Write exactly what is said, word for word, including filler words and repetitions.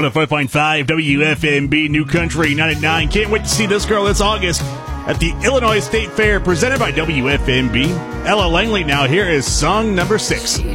one oh five point five W F M B New Country ninety-nine. Can't wait to see this girl this August at the Illinois State Fair, presented by W F M B. Ella Langley now. Here is song number six.